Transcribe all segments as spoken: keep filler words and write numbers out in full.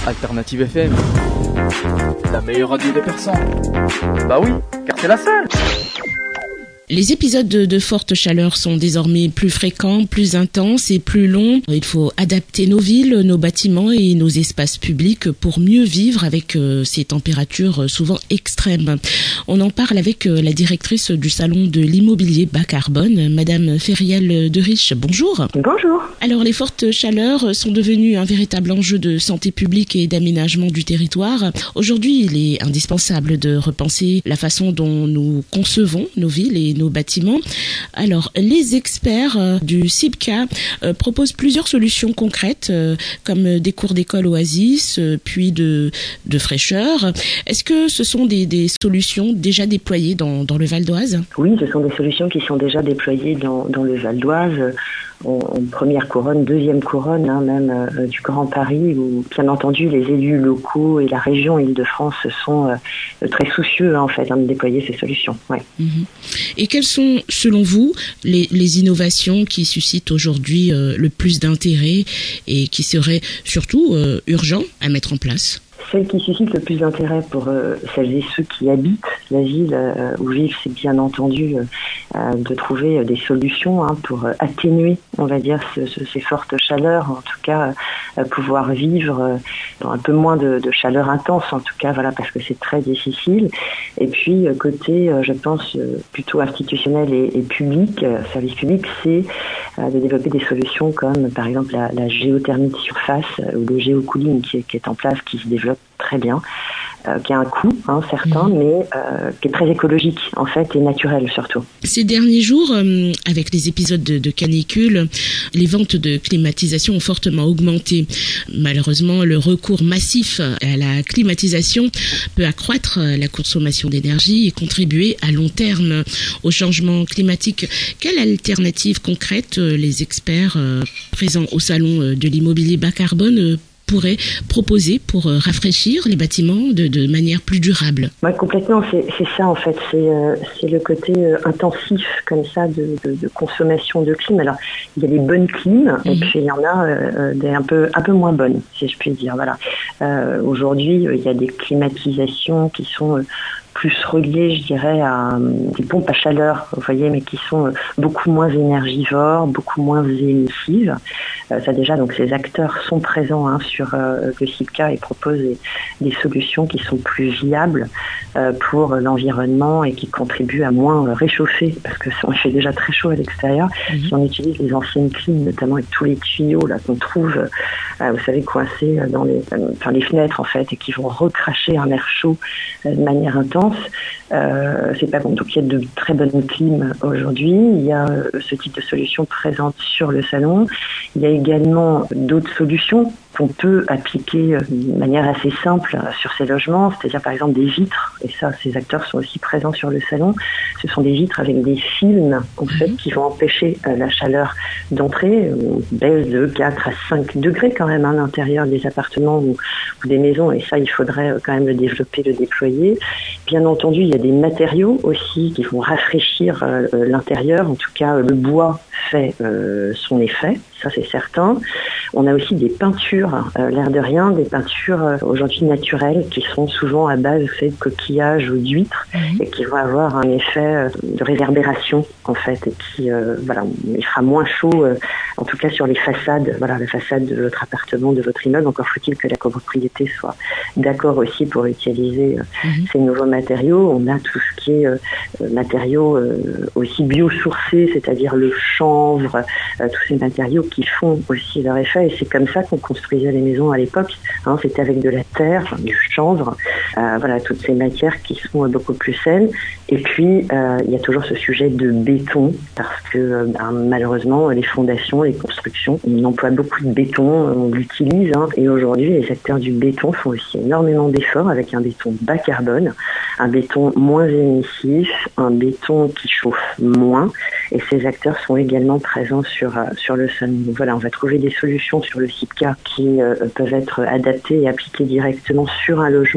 Alternative F M, la meilleure radio des Persans. Bah oui, car c'est la seule. Les épisodes de, de forte chaleur sont désormais plus fréquents, plus intenses et plus longs. Il faut adapter nos villes, nos bâtiments et nos espaces publics pour mieux vivre avec euh, ces températures souvent extrêmes. On en parle avec euh, la directrice du salon de l'immobilier bas carbone, Madame Feriel de Riche. Bonjour. Bonjour. Alors les fortes chaleurs sont devenues un véritable enjeu de santé publique et d'aménagement du territoire. Aujourd'hui, il est indispensable de repenser la façon dont nous concevons nos villes et nos bâtiments. Alors, les experts euh, du C I B C A euh, proposent plusieurs solutions concrètes, euh, comme des cours d'école oasis, euh, puis de, de fraîcheur. Est-ce que ce sont des, des solutions déjà déployées dans, dans le Val d'Oise ? Oui, ce sont des solutions qui sont déjà déployées dans, dans le Val d'Oise. En, en première couronne, deuxième couronne, hein, même euh, du Grand Paris, où bien entendu les élus locaux et la région Île-de-France sont euh, très soucieux hein, en fait hein, de déployer ces solutions. Ouais. Mmh. Et quelles sont, selon vous, les, les innovations qui suscitent aujourd'hui euh, le plus d'intérêt et qui seraient surtout euh, urgents à mettre en place ? Celle qui suscite le plus d'intérêt pour euh, celles et ceux qui habitent la ville euh, où vivent, c'est bien entendu euh, de trouver euh, des solutions hein, pour euh, atténuer, on va dire, ce, ce, ces fortes chaleurs, en tout cas euh, pouvoir vivre euh, dans un peu moins de, de chaleur intense, en tout cas, voilà, parce que c'est très difficile. Et puis euh, côté, euh, je pense, euh, plutôt institutionnel et, et public, euh, service public, c'est euh, de développer des solutions comme, par exemple, la, la géothermie de surface euh, ou le géocooling qui est, qui est en place, qui se développe très bien, euh, qui a un coût hein, certain, mmh. mais euh, qui est très écologique en fait et naturel surtout. Ces derniers jours, euh, avec les épisodes de, de canicule, les ventes de climatisation ont fortement augmenté. Malheureusement, le recours massif à la climatisation peut accroître la consommation d'énergie et contribuer à long terme au changement climatique. Quelle alternative concrète les experts euh, présents au salon de l'immobilier bas carbone euh, pourrait proposer pour euh, rafraîchir les bâtiments de, de manière plus durable? Ouais, complètement, c'est, c'est ça en fait, c'est, euh, c'est le côté euh, intensif comme ça de, de, de consommation de clim. Alors, il y a des bonnes clims mmh. et puis il y en a euh, des un peu, un peu moins bonnes, si je puis dire. Voilà. Euh, aujourd'hui, il y a des climatisations qui sont euh, plus reliées, je dirais, à des pompes à chaleur, vous voyez, mais qui sont beaucoup moins énergivores, beaucoup moins émissives. Euh, ça déjà, donc ces acteurs sont présents hein, sur euh, le C I B C A et proposent des, des solutions qui sont plus viables euh, pour l'environnement et qui contribuent à moins réchauffer, parce que on fait déjà très chaud à l'extérieur. Mmh. Si on utilise les anciennes clims, notamment avec tous les tuyaux là qu'on trouve, euh, vous savez, coincés dans les, euh, enfin, les fenêtres en fait, et qui vont recracher un air chaud euh, de manière intense. Euh, c'est pas bon. Donc il y a de très bonnes clims aujourd'hui. Il y a euh, ce type de solution présente sur le salon. Il y a également d'autres solutions qu'on peut appliquer de manière assez simple sur ces logements, c'est-à-dire par exemple des vitres, et ça, ces acteurs sont aussi présents sur le salon. Ce sont des vitres avec des films, en fait, qui vont empêcher euh, la chaleur d'entrer. On baisse de quatre à cinq degrés quand même à l'intérieur des appartements ou, ou des maisons, et ça, il faudrait quand même le développer, le déployer. Bien entendu, il y a des matériaux aussi qui vont rafraîchir euh, l'intérieur. En tout cas, le bois fait euh, son effet, ça c'est certain. On a aussi des peintures, euh, l'air de rien, des peintures euh, aujourd'hui naturelles qui sont souvent à base de coquillages ou d'huîtres mmh. et qui vont avoir un effet euh, de réverbération en fait et qui, euh, voilà, il fera moins chaud, euh, en tout cas sur les façades, voilà, la façade de votre appartement, de votre immeuble. Encore faut-il que la copropriété soit d'accord aussi pour utiliser euh, mmh. ces nouveaux matériaux. On a tout ce qui est euh, matériaux euh, aussi biosourcés, c'est-à-dire le chanvre, euh, tous ces matériaux qui font aussi leur effet. Et c'est comme ça qu'on construisait les maisons à l'époque. Hein, c'était avec de la terre, du chanvre, euh, voilà, toutes ces matières qui sont beaucoup plus saines. Et puis, euh, il y a toujours ce sujet de béton, parce que ben, malheureusement, les fondations, les constructions, on emploie beaucoup de béton, on l'utilise. Hein, et aujourd'hui, les acteurs du béton font aussi énormément d'efforts avec un béton bas carbone, un béton moins émissif, un béton qui chauffe moins. Et ces acteurs sont également présents sur, euh, sur le sol. Donc voilà, on va trouver des solutions sur le C I B C A qui euh, peuvent être adaptées et appliquées directement sur un logement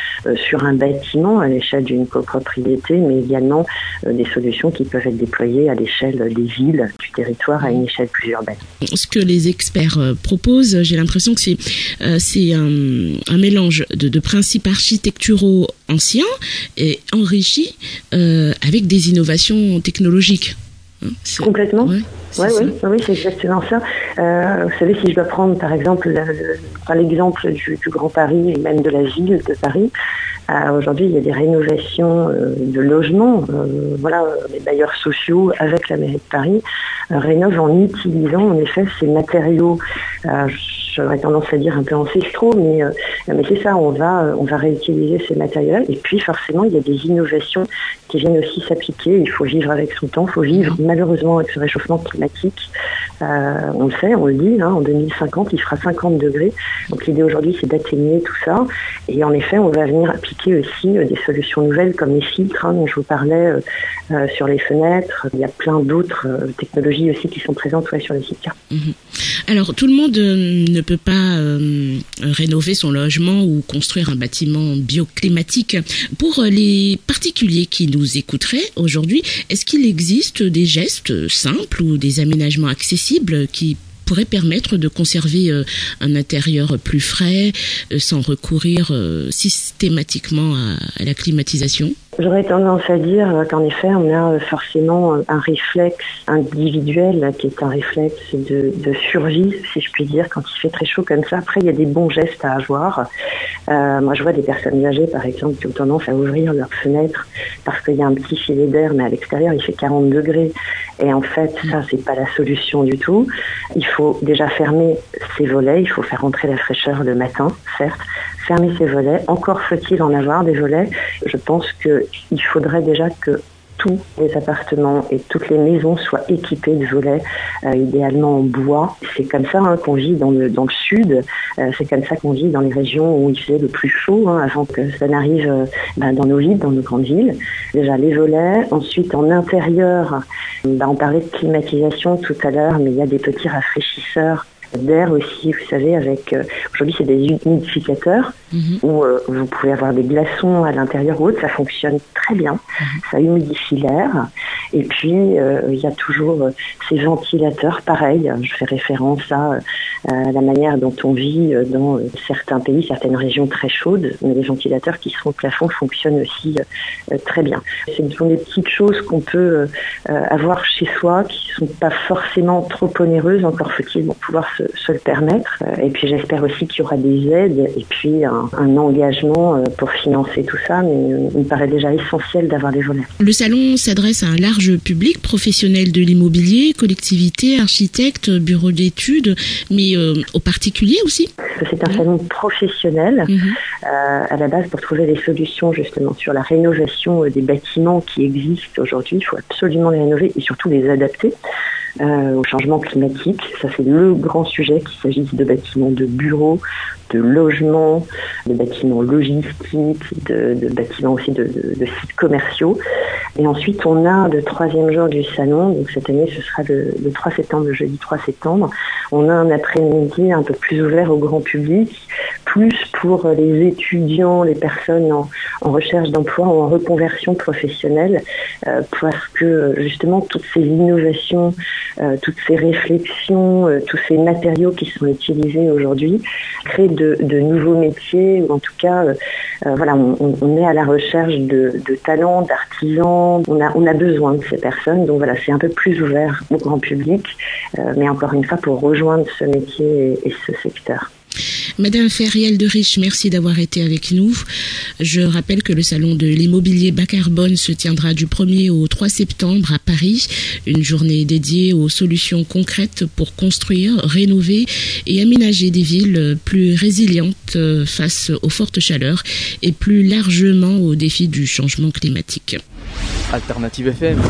euh, sur un bâtiment à l'échelle d'une copropriété, mais également euh, des solutions qui peuvent être déployées à l'échelle des villes, du territoire, à une échelle plus urbaine. Ce que les experts euh, proposent, j'ai l'impression que c'est, euh, c'est un, un mélange de, de principes architecturaux anciens et enrichis euh, avec des innovations technologiques. C'est... Complètement. Ouais, c'est, ouais, ouais, oui, c'est exactement ça. Euh, vous savez, si je dois prendre par exemple le, le, l'exemple du, du Grand Paris et même de la ville de Paris, euh, aujourd'hui il y a des rénovations euh, de logements. Euh, voilà, les bailleurs sociaux avec la mairie de Paris euh, rénovent en utilisant en effet ces matériaux. Euh, J'aurais tendance à dire un peu ancestraux, mais, euh, mais c'est ça, on va, on va réutiliser ces matériaux. Et puis forcément, il y a des innovations qui viennent aussi s'appliquer. Il faut vivre avec son temps, il faut vivre malheureusement avec ce réchauffement climatique. Euh, on le sait, on le dit, hein, en deux mille cinquante, il fera cinquante degrés. Donc l'idée aujourd'hui, c'est d'atténuer tout ça. Et en effet, on va venir appliquer aussi euh, des solutions nouvelles comme les filtres hein, dont je vous parlais euh, euh, sur les fenêtres. Il y a plein d'autres euh, technologies aussi qui sont présentes ouais, sur les sites. Mmh. Alors, tout le monde euh, ne peut pas euh, rénover son logement ou construire un bâtiment bioclimatique. Pour les particuliers qui nous écouteraient aujourd'hui, est-ce qu'il existe des gestes simples ou des aménagements accessibles qui pourraient permettre de conserver euh, un intérieur plus frais euh, sans recourir euh, systématiquement à, à la climatisation ? J'aurais tendance à dire qu'en effet, on a forcément un réflexe individuel qui est un réflexe de, de survie, si je puis dire, quand il fait très chaud comme ça. Après, il y a des bons gestes à avoir. Euh, moi, je vois des personnes âgées, par exemple, qui ont tendance à ouvrir leurs fenêtres parce qu'il y a un petit filet d'air, mais à l'extérieur, il fait quarante degrés. Et en fait, ça, c'est pas la solution du tout. Il faut déjà fermer ses volets. Il faut faire rentrer la fraîcheur le matin, certes. Fermer ses volets. Encore faut-il en avoir des volets. Je pense qu'il faudrait déjà que tous les appartements et toutes les maisons soient équipées de volets, euh, idéalement en bois. C'est comme ça hein, qu'on vit dans le, dans le sud. Euh, c'est comme ça qu'on vit dans les régions où il faisait le plus chaud, hein, avant que ça n'arrive euh, bah, dans nos villes, dans nos grandes villes. Déjà les volets. Ensuite, en intérieur, bah, on parlait de climatisation tout à l'heure, mais il y a des petits rafraîchisseurs d'air aussi, vous savez, avec... Euh, aujourd'hui, c'est des humidificateurs mmh. où euh, vous pouvez avoir des glaçons à l'intérieur ou autre. Ça fonctionne très bien. Mmh. Ça humidifie l'air. Et puis, euh, il y a toujours euh, ces ventilateurs. Pareil, je fais référence à, euh, à la manière dont on vit euh, dans euh, certains pays, certaines régions très chaudes. Mais les ventilateurs qui sont au plafond fonctionnent aussi euh, très bien. Ce sont des petites choses qu'on peut euh, avoir chez soi qui ne sont pas forcément trop onéreuses. Encore faut-il bon, pouvoir se se le permettre. Et puis j'espère aussi qu'il y aura des aides et puis un, un engagement pour financer tout ça, mais il me paraît déjà essentiel d'avoir des volets. Le salon s'adresse à un large public, professionnels de l'immobilier, collectivités, architectes, bureaux d'études, mais euh, aux particuliers aussi. C'est un mmh. salon professionnel, mmh. euh, à la base pour trouver des solutions justement sur la rénovation des bâtiments qui existent aujourd'hui. Il faut absolument les rénover et surtout les adapter. Euh, au changement climatique. Ça, c'est le grand sujet, qu'il s'agisse de bâtiments de bureaux, de logements, de bâtiments logistiques, de, de bâtiments aussi de, de, de sites commerciaux. Et ensuite, on a le troisième jour du salon, donc cette année, ce sera le, le trois septembre, le jeudi trois septembre. On a un après-midi un peu plus ouvert au grand public, plus pour les étudiants, les personnes en, en recherche d'emploi ou en reconversion professionnelle, euh, parce que justement, toutes ces innovations, Euh, toutes ces réflexions, euh, tous ces matériaux qui sont utilisés aujourd'hui créent de, de nouveaux métiers, ou en tout cas, euh, euh, voilà, on, on est à la recherche de, de talents, d'artisans. On a, on a besoin de ces personnes, donc voilà, c'est un peu plus ouvert au grand public, euh, mais encore une fois pour rejoindre ce métier et, et ce secteur. Madame Feriel de Riche, merci d'avoir été avec nous. Je rappelle que le salon de l'immobilier bas carbone se tiendra du premier au trois septembre à Paris. Une journée dédiée aux solutions concrètes pour construire, rénover et aménager des villes plus résilientes face aux fortes chaleurs et plus largement aux défis du changement climatique. Alternative F M,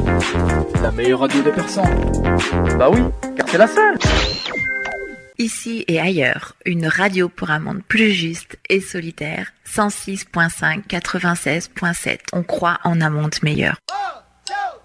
la meilleure radio des Persans. Bah oui, car c'est la seule. Ici et ailleurs, une radio pour un monde plus juste et solidaire. cent six virgule cinq, quatre-vingt-seize virgule sept. On croit en un monde meilleur.